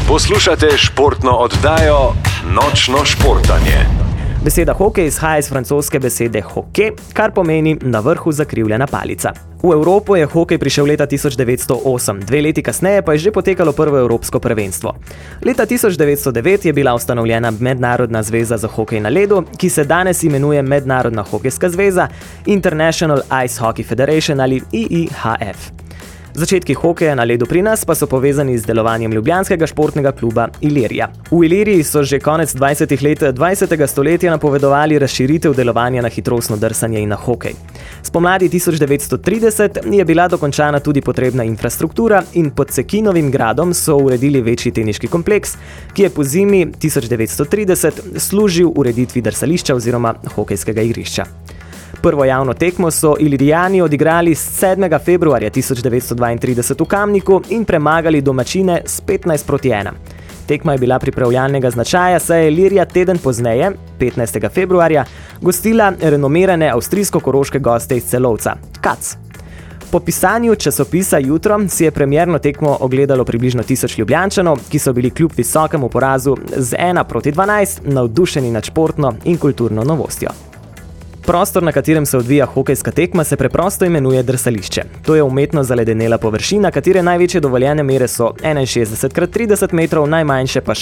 Poslušate športno oddajo Nočno športanje. Beseda hokej izhaja iz francoske besede hockey, kar pomeni na vrhu zakrivljena palica. V Evropo je hokej prišel leta 1908, 2 leti kasneje pa je že potekalo prvo evropsko prvenstvo. Leta 1909 je bila ustanovljena Mednarodna zveza za hokej na ledu, ki se danes imenuje Mednarodna hokejska zveza, International Ice Hockey Federation ali IIHF. Začetki hokeja na ledu pri nas pa so povezani z delovanjem ljubljanskega športnega kluba Ilirija. V Iliriji so že konec 20. let 20. stoletja napovedovali razširitev delovanja na hitrostno drsanje in na hokej. Spomladi 1930 je bila dokončana tudi potrebna infrastruktura in pod Cekinovim gradom so uredili večji teniški kompleks, ki je po zimi 1930 služil ureditvi drsališča oziroma hokejskega igrišča. Prvo javno tekmo so Ilirijani odigrali 7. februarja 1932 v Kamniku in premagali domačine s 15-1. Tekma je bila pripravljalnega značaja, saj je Ilirija teden pozneje, 15. februarja, gostila renomirane avstrijsko-koroške goste iz Celovca, Kac. Po pisanju časopisa Jutro si je premierno tekmo ogledalo približno 1000 Ljubljančanov, ki so bili kljub visokemu porazu z 1-12 navdušeni nad športno in kulturno novostjo. Prostor, na katerem se odvija hokejska tekma, se preprosto imenuje drsališče. To je umetno zaledenela površina, katere največje dovoljene mere so 61x30 metrov, najmanjše pa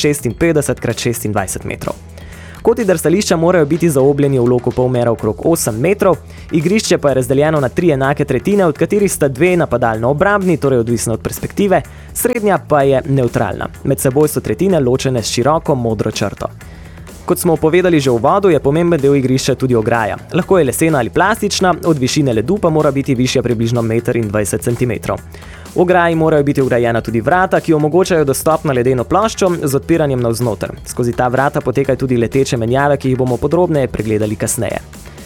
56x26 metrov. Koti drsališča morajo biti zaobljeni v loku polmera okrog 8 metrov, igrišče pa je razdeljeno na 3 enake tretjine, od katerih sta 2 napadalno-obrambni, torej odvisno od perspektive, srednja pa je nevtralna. Med seboj so tretjine ločene s široko modro črto. Kot smo povedali že v uvodu, je pomemben del igrišča tudi ograja. Lahko je lesena ali plastična, od višine ledu pa mora biti višja približno 1,20 cm. V ograji morajo biti vgrajena tudi vrata, ki omogočajo dostop na ledeno ploščo z odpiranjem navznoter. Skozi ta vrata potekajo tudi leteče menjave, ki jih bomo podrobneje pregledali kasneje.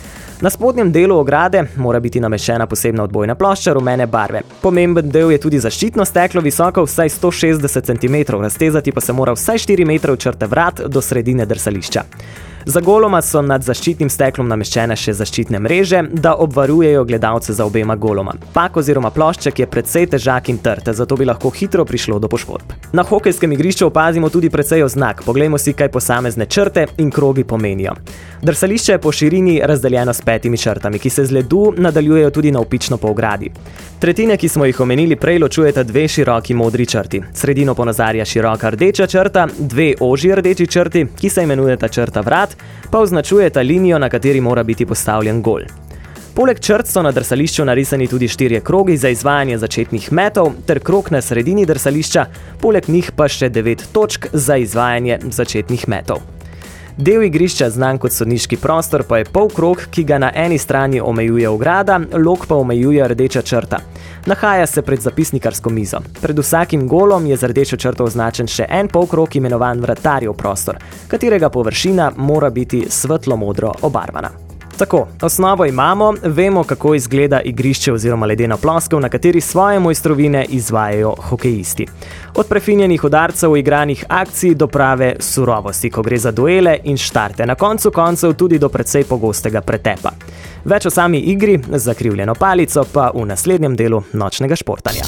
Na spodnjem delu ograde mora biti nameščena posebna odbojna plošča rumene barve. Pomemben del je tudi zaščitno steklo, visoko vsaj 160 cm, raztezati pa se mora vsaj 4 metre od črte vrat do sredine drsališča. Za goloma so nad zaščitnim steklom nameščene še zaščitne mreže, da obvarujejo gledalce za obema goloma. Pak oziroma plošček je precej težak in trd, zato bi lahko hitro prišlo do poškodb. Na hokejskem igrišču opazimo tudi precej oznak. Poglejmo si, kaj posamezne črte in krogi pomenijo. Drsališče je po širini razdeljeno s 5 črtami, ki se z ledu nadaljujejo tudi navpično po ogradi. Tretjine, ki smo jih omenili prej, ločujeta 2 široki modri črti. Sredino ponazarja široka rdeča črta, 2 ožji rdeči črti, ki se imenujeta črta vrat, pa označujeta linijo, na kateri mora biti postavljen gol. Poleg črt so na drsališču narisani tudi 4 krogi za izvajanje začetnih metov ter krog na sredini drsališča, poleg njih pa še 9 točk za izvajanje začetnih metov. Del igrišča, znan kot sodniški prostor, pa je polkrog, ki ga na eni strani omejuje ograda, lok pa omejuje rdeča črta. Nahaja se pred zapisnikarsko mizo. Pred vsakim golom je z rdečo črto označen še en polkrog imenovan vratarjev prostor, katerega površina mora biti svetlo modro obarvana. Tako, osnovo imamo, vemo, kako izgleda igrišče oziroma ledena ploskev, na kateri svoje mojstrovine izvajajo hokejisti. Od prefinjenih udarcev igranih akcij do prave surovosti, ko gre za duele in štarte, na koncu koncev tudi do precej pogostega pretepa. Več o sami igri z zakrivljeno palico pa v naslednjem delu nočnega športanja.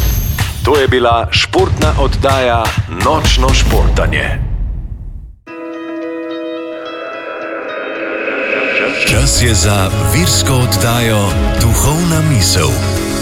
To je bila športna oddaja Nočno športanje. Čas je za virsko oddajo Duhovna misel.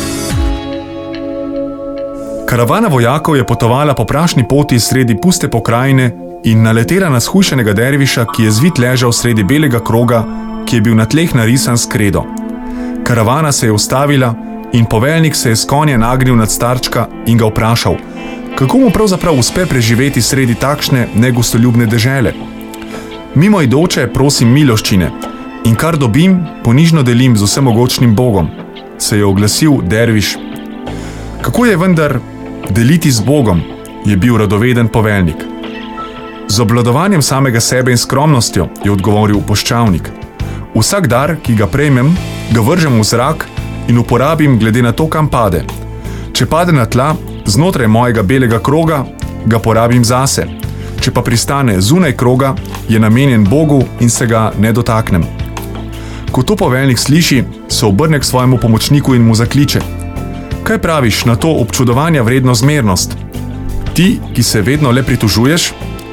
Karavana vojakov je potovala po prašni poti sredi puste pokrajine in naletela na shujšanega derviša, ki je zvit ležal sredi belega kroga, ki je bil na tleh narisan s kredo. Karavana se je ustavila in poveljnik se je s konja nagnil nad starčka in ga vprašal, kako mu pravzaprav uspe preživeti sredi takšne negostoljubne dežele. Mimoidoče prosim miloščine, in kar dobim, ponižno delim z vsemogočnim Bogom, se je oglasil derviš. Kako je vendar deliti z Bogom, je bil radoveden poveljnik. Z obvladovanjem samega sebe in skromnostjo, je odgovoril poščavnik. Vsak dar, ki ga prejmem, ga vržem v zrak in uporabim glede na to, kam pade. Če pade na tla, znotraj mojega belega kroga, ga porabim zase. Če pa pristane zunaj kroga, je namenjen Bogu in se ga ne dotaknem. Ko to poveljnik sliši, se obrne k svojemu pomočniku in mu zakliče. Kaj praviš na to občudovanja vredno zmernost? Ti, ki se vedno le pritožuješ?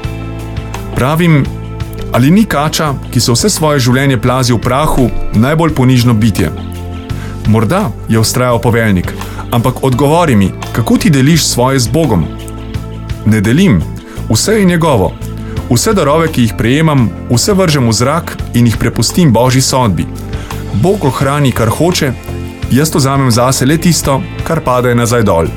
Pravim, ali ni kača, ki se vse svoje življenje plazi v prahu, najbolj ponižno bitje? Morda, je vztrajal poveljnik, ampak odgovori mi, kako ti deliš svoje z Bogom? Ne delim, vse je njegovo. Vse darove, ki jih prejemam, vse vržem v zrak in jih prepustim Božji sodbi. Bog ohrani, kar hoče, jaz to vzamem zase le tisto, kar pade nazaj dol.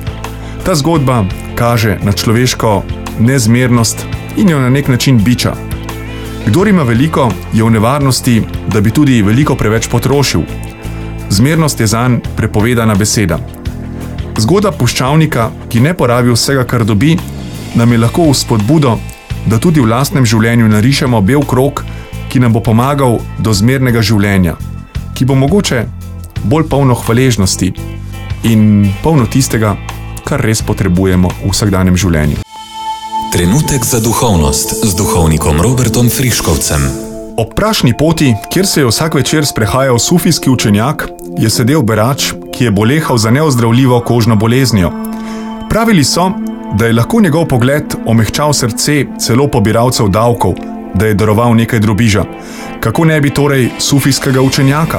Ta zgodba kaže na človeško nezmernost in jo na nek način biča. Kdor ima veliko, je v nevarnosti, da bi tudi veliko preveč potrošil. Zmernost je zanj prepovedana beseda. Zgodba puščavnika, ki ne porabi vsega, kar dobi, nam je lahko v spodbudo, da tudi v lastnem življenju narišemo bel krog, ki nam bo pomagal do zmernega življenja, ki bo mogoče bolj polno hvaležnosti in polno tistega, kar res potrebujemo v vsakdanjem življenju. Trenutek za duhovnost z duhovnikom Robertom Friškovcem. Ob prašni poti, kjer se je vsak večer sprehajal sufijski učenjak, je sedel berač, ki je bolehal za neozdravljivo kožno boleznijo. Pravili so, da je lahko njegov pogled omehčal srce celo pobiralcev davkov, da je daroval nekaj drobiža. Kako ne bi torej sufijskega učenjaka?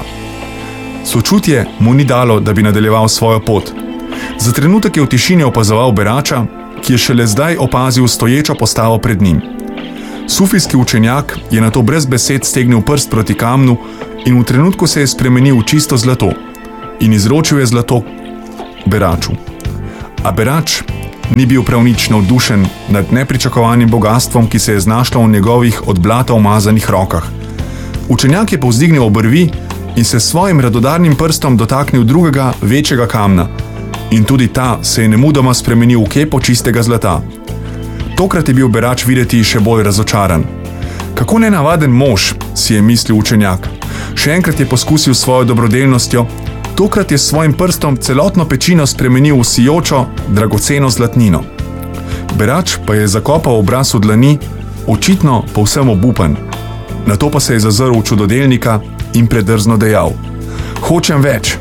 Sočutje mu ni dalo, da bi nadaljeval svojo pot. Za trenutek je v tišini opazoval berača, ki je šele zdaj opazil stoječo postavo pred njim. Sufijski učenjak je nato brez besed stegnil prst proti kamnu in v trenutku se je spremenil v čisto zlato in izročil je zlato beraču. A berač ni bil prav nič navdušen nad nepričakovanim bogastvom, ki se je znašlo v njegovih od blata umazanih rokah. Učenjak je povzdignil obrvi in se s svojim radodarnim prstom dotaknil drugega, večjega kamna. In tudi ta se je nemudoma spremenil v kepo čistega zlata. Tokrat je bil berač videti še bolj razočaran. Kako nenavaden mož, si je mislil učenjak. Še enkrat je poskusil svojo dobrodelnostjo, tokrat je s svojim prstom celotno pečino spremenil v sijočo, dragoceno zlatnino. Berač pa je zakopal obraz v dlani, očitno povsem obupan. Nato pa se je zazrl v čudodelnika in predrzno dejal: Hočem več.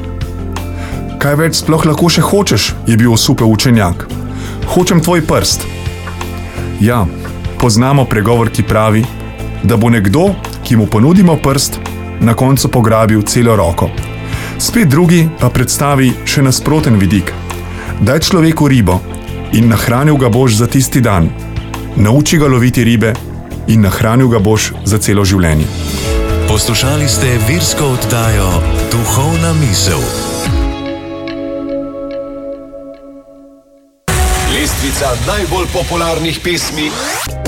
Kaj več sploh lahko še hočeš, je bil osupel učenjak. Hočem tvoj prst. Ja, poznamo pregovor, ki pravi, da bo nekdo, ki mu ponudimo prst, na koncu pograbil celo roko. Spet drugi pa predstavi še nasproten vidik. Daj človeku ribo in nahranil ga boš za tisti dan. Nauči ga loviti ribe in nahranil ga boš za celo življenje. Poslušali ste virsko oddajo Duhovna misel. Lestvica najbolj popularnih pesmi